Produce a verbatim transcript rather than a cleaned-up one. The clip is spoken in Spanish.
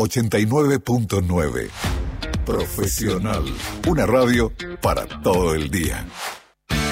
ochenta y nueve punto nueve. Profesional. Una radio para todo el día.